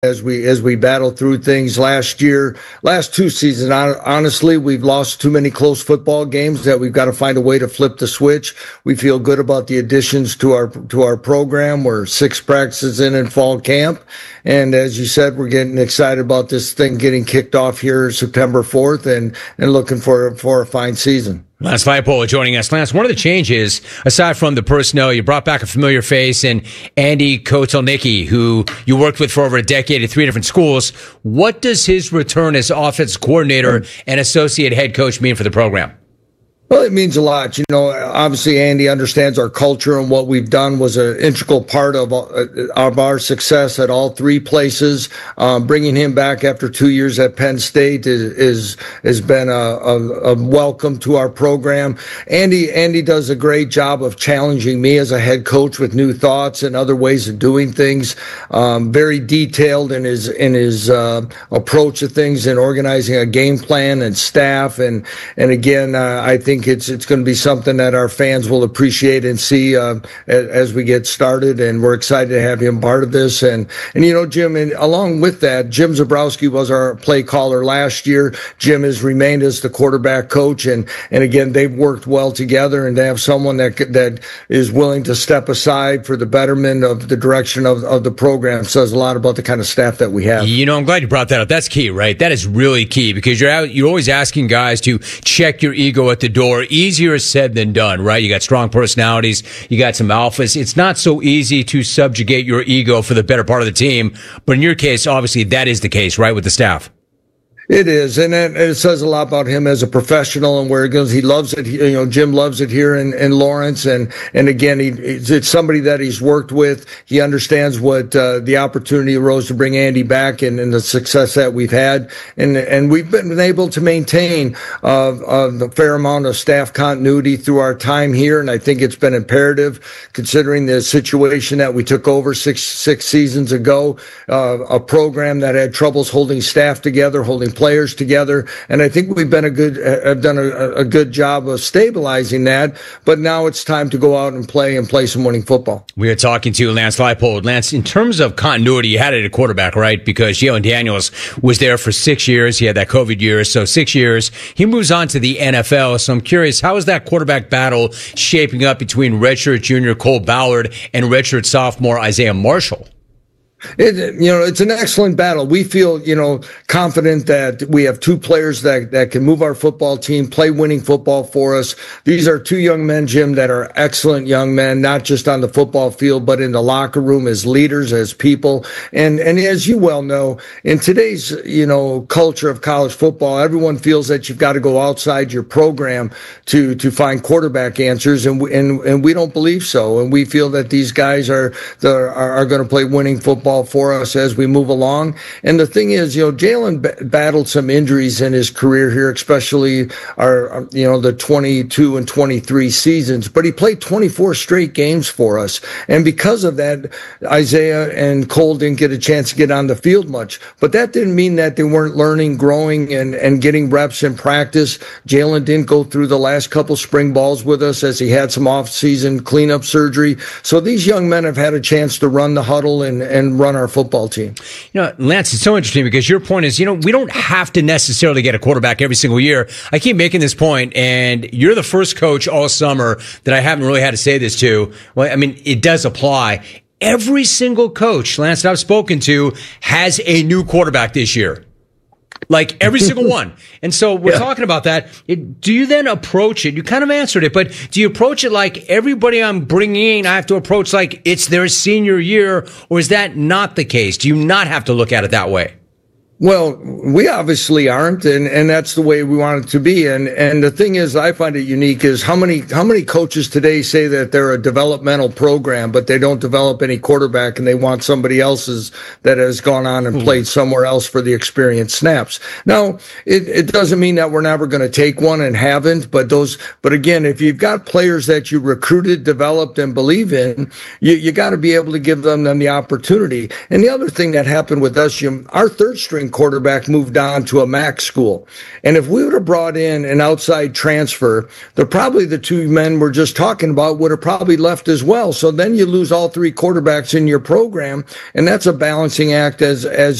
as we battle through things last two seasons. Honestly, we've lost too many close football games that we've got to find a way to flip the switch. We feel good about the additions to our program. We're 6 practices in fall camp, and as you said, we're getting excited about this thing getting kicked off here September 4th, and looking for a fine season. Lance Leipold joining us. Lance, one of the changes, aside from the personnel, you brought back a familiar face in Andy Kotelnicki, who you worked with for over a decade at 3 different schools. What does his return as offense coordinator and associate head coach mean for the program? Well, it means a lot. Obviously, Andy understands our culture, and what we've done was an integral part of our success at all 3 places. Bringing him back after 2 years at Penn State has been a welcome to our program. Andy does a great job of challenging me as a head coach with new thoughts and other ways of doing things. Very detailed in his approach to things and organizing a game plan and staff. And again, I think it's going to be something that our fans will appreciate and see as we get started, and we're excited to have him part of this. And Jim, and along with that, Jim Zabrowski was our play caller last year. Jim has remained as the quarterback coach, and again, they've worked well together, and to have someone that is willing to step aside for the betterment of the direction of the program says a lot about the kind of staff that we have. I'm glad you brought that up. That's key, right? That is really key, because you're always asking guys to check your ego at the door. Easier said than done, right? You got strong personalities. You got some alphas. It's not so easy to subjugate your ego for the better part of the team. But in your case, obviously, that is the case, right, with the staff? It is, and it says a lot about him as a professional and where he goes. He loves it. Jim loves it here in Lawrence, and again, it's somebody that he's worked with. He understands what the opportunity arose to bring Andy back, and the success that we've had, and we've been able to maintain a fair amount of staff continuity through our time here, and I think it's been imperative considering the situation that we took over six seasons ago, a program that had troubles holding staff together, holding players together, and I think we've done a good job of stabilizing that. But now it's time to go out and play some winning football. We are talking to Lance Leipold. Lance, in terms of continuity, you had it at quarterback, right? Because Jalen Daniels was there for 6 years. He had that COVID year, so 6 years. He moves on to the NFL. So I'm curious, how is that quarterback battle shaping up between redshirt junior Cole Ballard and redshirt sophomore Isaiah Marshall? It's an excellent battle. We feel, confident that we have 2 players that can move our football team, play winning football for us. These are 2 young men, Jim, that are excellent young men, not just on the football field, but in the locker room as leaders, as people. And as you well know, in today's, culture of college football, everyone feels that you've got to go outside your program to find quarterback answers. And we don't believe so. And we feel that these guys are going to play winning football for us as we move along. And the thing is, Jalen battled some injuries in his career here, especially the 22 and 23 seasons, but he played 24 straight games for us. And because of that, Isaiah and Cole didn't get a chance to get on the field much, but that didn't mean that they weren't learning, growing, and getting reps in practice. Jalen didn't go through the last couple spring balls with us as he had some off-season cleanup surgery. So these young men have had a chance to run the huddle and run our football team. Lance, it's so interesting because your point is, we don't have to necessarily get a quarterback every single year. I keep making this point, and you're the first coach all summer that I haven't really had to say this to. Well, I mean, it does apply. Every single coach, Lance, that I've spoken to has a new quarterback this year. Like every single one. And so we're talking about that. Do you then approach it? You kind of answered it, but do you approach it like everybody I'm bringing in, I have to approach like it's their senior year, or is that not the case? Do you not have to look at it that way? Well, we obviously aren't, and that's the way we want it to be. And the thing is, I find it unique is how many coaches today say that they're a developmental program, but they don't develop any quarterback, and they want somebody else's that has gone on and played somewhere else for the experienced snaps. Now, it doesn't mean that we're never going to take one and haven't, but again, if you've got players that you recruited, developed, and believe in, you got to be able to give them the opportunity. And the other thing that happened with us, Jim, our third string quarterback moved on to a MAC school. And if we would have brought in an outside transfer, probably the two men we're just talking about would have probably left as well. So then you lose all three quarterbacks in your program, and that's a balancing act as